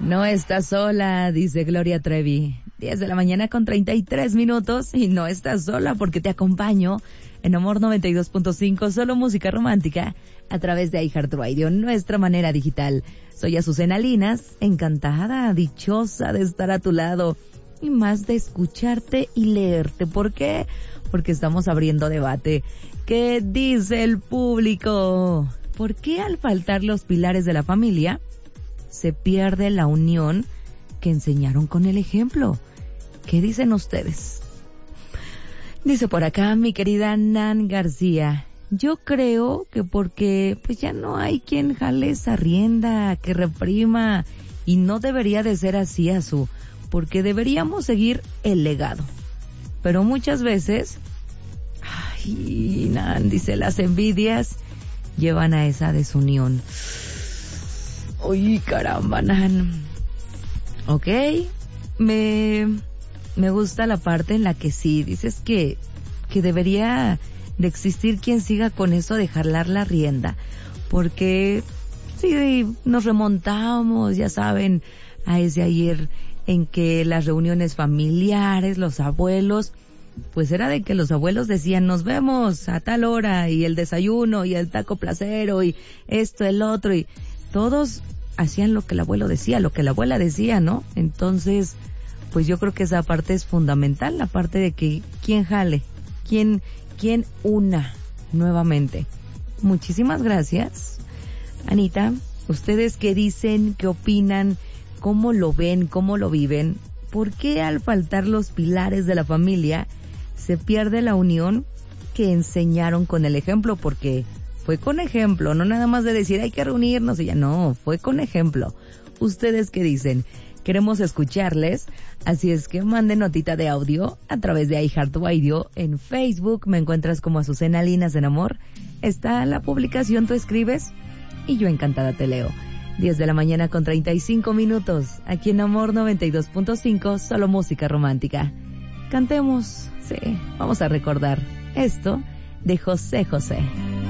No estás sola, dice Gloria Trevi. 10 de la mañana con 33 minutos y no estás sola porque te acompaño en Amor 92.5, solo música romántica a través de iHeartRadio, nuestra manera digital. Soy Azucena Linas, encantada, dichosa de estar a tu lado y más de escucharte y leerte. ¿Por qué? Porque estamos abriendo debate. ¿Qué dice el público? ¿Por qué al faltar los pilares de la familia se pierde la unión que enseñaron con el ejemplo? ¿Qué dicen ustedes? Dice por acá mi querida Nan García, yo creo que porque pues ya no hay quien jale esa rienda, que reprima, y no debería de ser así, Azú, porque deberíamos seguir el legado. Pero muchas veces, ay, Nan, dice, las envidias llevan a esa desunión. Uy, caramba, Nan. Ok, me gusta la parte en la que sí, dices que debería de existir quien siga con eso de jalar la rienda, porque sí, nos remontamos, ya saben, a ese ayer en que las reuniones familiares, los abuelos, pues era de que los abuelos decían, nos vemos a tal hora, y el desayuno, y el taco placero, y esto, el otro, y todos hacían lo que el abuelo decía, lo que la abuela decía, ¿no? Entonces, pues yo creo que esa parte es fundamental, la parte de que quién jale, quién una nuevamente. Muchísimas gracias, Anita. ¿Ustedes qué dicen, qué opinan, cómo lo ven, cómo lo viven? ¿Por qué al faltar los pilares de la familia se pierde la unión que enseñaron con el ejemplo? Porque fue con ejemplo, no nada más de decir hay que reunirnos y ya, no, fue con ejemplo. ¿Ustedes qué dicen? Queremos escucharles, así es que manden notita de audio a través de iHeartRadio. En Facebook me encuentras como Azucena Linas en Amor. Está la publicación, tú escribes y yo encantada te leo. 10 de la mañana con 35 minutos, aquí en Amor 92.5, solo música romántica. Cantemos, sí, vamos a recordar esto de José José.